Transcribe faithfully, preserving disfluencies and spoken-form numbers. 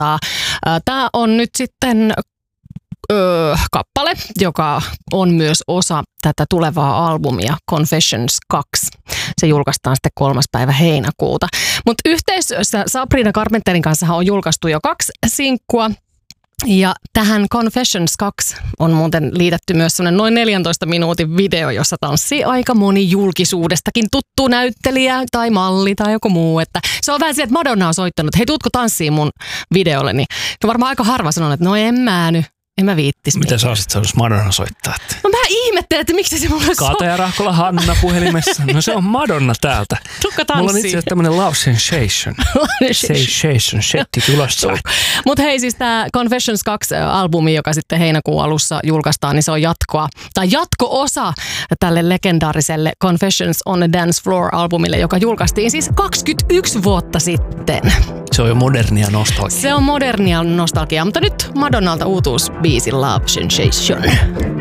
kertaa. Tämä on nyt sitten öö, kappale, joka on myös osa tätä tulevaa albumia Confessions kaksi. Se julkaistaan sitten kolmas päivä heinäkuuta. Mutta yhteistyössä Sabrina Carpenterin kanssa on julkaistu jo kaksi sinkkua. Ja tähän Confessions kaksi on muuten liitetty myös sellainen noin neljäntoista minuutin video, jossa tanssii aika moni julkisuudestakin tuttu näyttelijä tai malli tai joku muu. Että se on vähän se, että Madonna on soittanut, että hei, tuutko tanssiin mun videolle? Niin varmaan aika harva sanoo, että no en mä nyt. En mä viittis. Mitä sä olisit saanut Madonna soittaa? Että... No mä ihmettelen, että miksi se mulle soittaa. Kata ja Rahkola Hanna puhelimessa. No se on Madonna täältä. Tukka tanssii. Mulla on itse asiassa tämmönen love sensation. Sensation, shetti tulossa. Mutta hei, siis tää Confessions kaksi-albumi, joka sitten heinäkuun alussa julkaistaan, niin se on jatkoa. Tai jatko-osa tälle legendaariselle Confessions on a Dance Floor-albumille, joka julkaistiin siis kaksikymmentäyksi vuotta sitten. Se on jo modernia nostalgiaa. Se on modernia nostalgiaa, mutta nyt Madonnalta uutuusbiisi Love Sensation.